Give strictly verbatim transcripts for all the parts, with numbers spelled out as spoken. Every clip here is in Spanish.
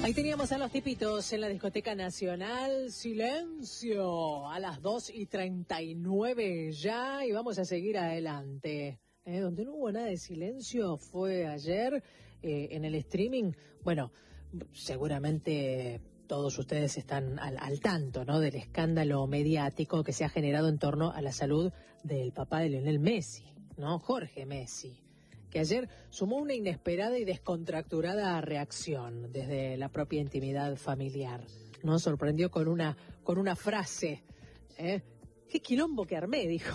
Ahí teníamos a los tipitos en la discoteca nacional. Silencio a las dos y treinta y nueve ya, y vamos a seguir adelante. Eh, donde no hubo nada de silencio fue ayer eh, en el streaming. Bueno, seguramente todos ustedes están al, al tanto, ¿no?, del escándalo mediático que se ha generado en torno a la salud del papá de Lionel Messi, ¿no?, Jorge Messi, que ayer sumó una inesperada y descontracturada reacción desde la propia intimidad familiar. Nos sorprendió con una, con una frase. ¿eh? ¡Qué quilombo que armé!, dijo.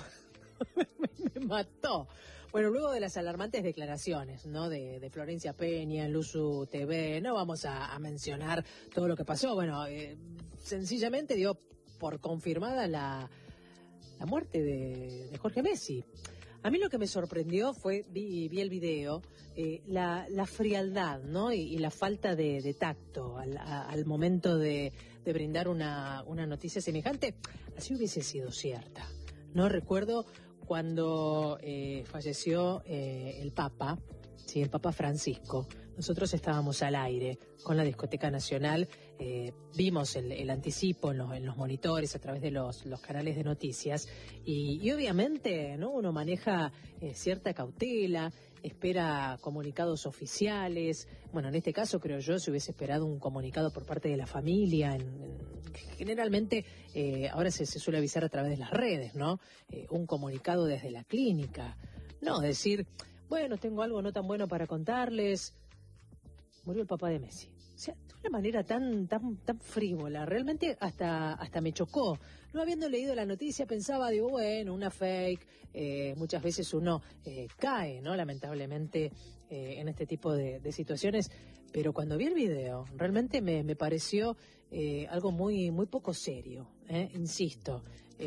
me, me mató. Bueno, luego de las alarmantes declaraciones, ¿no?, de, de Florencia Peña en Luzu T V, no vamos a, a mencionar todo lo que pasó. Bueno, eh, sencillamente dio por confirmada la, la muerte de, de Jorge Messi. A mí lo que me sorprendió fue, vi, vi el video, eh, la, la frialdad, ¿no?, y, y la falta de, de tacto al, a, al momento de, de brindar una, una noticia semejante, así hubiese sido cierta. No recuerdo cuando eh, falleció eh, el Papa, sí, el Papa Francisco. Nosotros estábamos al aire con la discoteca nacional, eh, vimos el, el anticipo en los, en los monitores a través de los, los canales de noticias y, y obviamente, ¿no?, uno maneja eh, cierta cautela, espera comunicados oficiales. Bueno, en este caso creo yo se hubiese esperado un comunicado por parte de la familia. En, en, generalmente eh, ahora se, se suele avisar a través de las redes, ¿no? Eh, un comunicado desde la clínica. No, decir, bueno, tengo algo no tan bueno para contarles. Murió el papá de Messi. O sea, de una manera tan tan tan frívola, realmente hasta hasta me chocó. No habiendo leído la noticia pensaba, digo, bueno, una fake. Eh, muchas veces uno eh, cae, ¿no?, lamentablemente eh, en este tipo de, de situaciones. Pero cuando vi el video, realmente me, me pareció eh, algo muy muy poco serio. ¿eh? Insisto,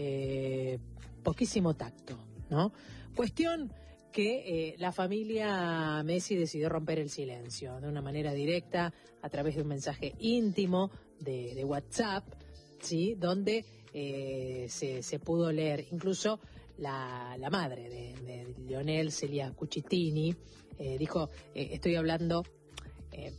eh, poquísimo tacto, ¿no? Cuestión que eh, la familia Messi decidió romper el silencio de una manera directa a través de un mensaje íntimo de, de WhatsApp, ¿sí?, donde eh, se, se pudo leer incluso la, la madre de, de Lionel, Celia Cucitini, eh, dijo, eh, estoy hablando eh,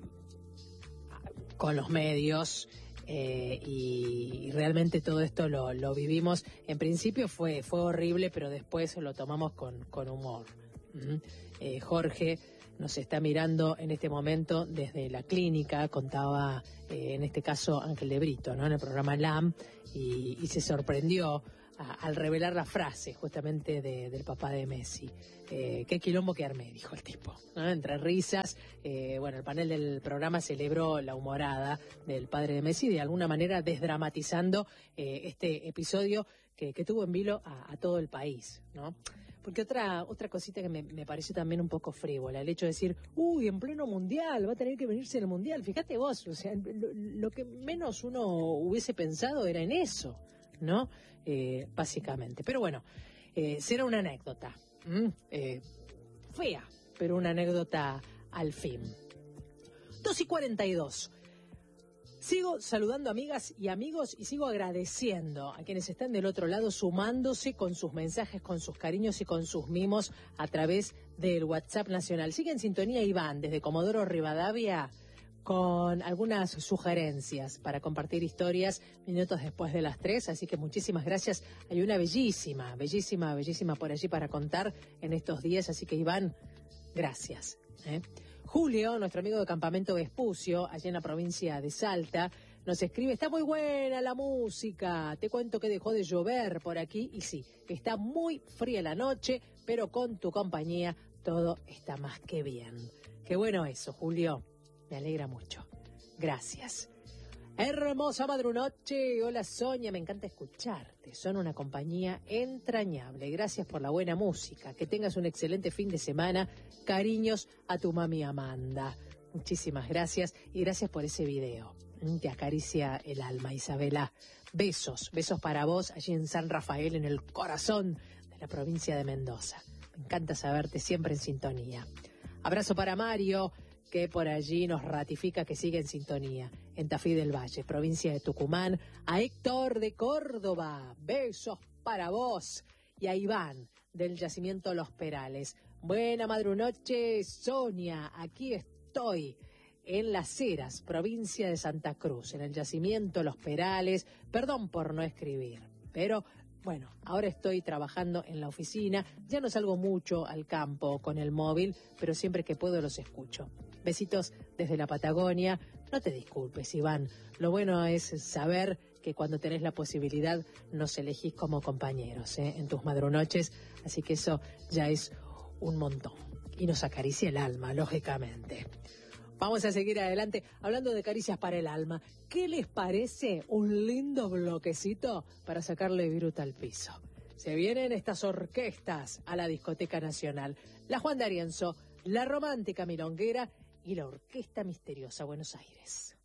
con los medios. Eh, y, y realmente todo esto lo, lo vivimos. En principio fue fue horrible, pero después lo tomamos con, con humor. ¿Mm? Eh, Jorge nos está mirando en este momento desde la clínica, contaba eh, en este caso Ángel de Brito, ¿no?, en el programa L A M, y, y se sorprendió a, al revelar la frase justamente de, del papá de Messi. Eh, qué quilombo que armé, dijo el tipo, ¿no? Entre risas. Eh, bueno, el panel del programa celebró la humorada del padre de Messi, de alguna manera desdramatizando eh, este episodio que, que tuvo en vilo a, a todo el país, ¿no? Porque otra otra cosita que me, me pareció también un poco frívola, el hecho de decir, uy, en pleno mundial, va a tener que venirse en el mundial. Fíjate vos, o sea, lo, lo que menos uno hubiese pensado era en eso, ¿no? Eh, básicamente. Pero bueno, eh, será una anécdota. ¿Mm? Eh, fea, pero una anécdota al fin. dos y cuarenta y dos. Sigo saludando amigas y amigos y sigo agradeciendo a quienes están del otro lado sumándose con sus mensajes, con sus cariños y con sus mimos a través del WhatsApp nacional. Sigue en sintonía Iván desde Comodoro Rivadavia con algunas sugerencias para compartir historias minutos después de las tres, así que muchísimas gracias. Hay una bellísima, bellísima, bellísima por allí para contar en estos días, así que Iván, gracias. ¿eh? Julio, nuestro amigo de Campamento Vespucio, allá en la provincia de Salta, nos escribe, está muy buena la música, te cuento que dejó de llover por aquí, y sí, está muy fría la noche, pero con tu compañía todo está más que bien. Qué bueno eso, Julio. Me alegra mucho. Gracias. Hermosa madrunoche. Hola Sonia, me encanta escucharte. Son una compañía entrañable. Gracias por la buena música. Que tengas un excelente fin de semana. Cariños a tu mami Amanda. Muchísimas gracias y gracias por ese video. Te acaricia el alma, Isabela. Besos, besos para vos allí en San Rafael, en el corazón de la provincia de Mendoza. Me encanta saberte siempre en sintonía. Abrazo para Mario, que por allí nos ratifica que sigue en sintonía, en Tafí del Valle, provincia de Tucumán. A Héctor de Córdoba, besos para vos. Y a Iván, del Yacimiento Los Perales. Buena madrunoche, Sonia, aquí estoy. en Las Heras, provincia de Santa Cruz, en el yacimiento Los Perales. Perdón por no escribir, pero bueno, ahora estoy trabajando en la oficina, ya no salgo mucho al campo con el móvil, pero siempre que puedo los escucho. Besitos desde la Patagonia. No te disculpes, Iván. Lo bueno es saber que cuando tenés la posibilidad nos elegís como compañeros, ¿eh? en tus madrunoches, así que eso ya es un montón. Y nos acaricia el alma, lógicamente. Vamos a seguir adelante hablando de caricias para el alma. ¿Qué les parece un lindo bloquecito para sacarle viruta al piso? Se vienen estas orquestas a la Discoteca Nacional. La Juan D'Arienzo, la Romántica Milonguera y la Orquesta Misteriosa Buenos Aires.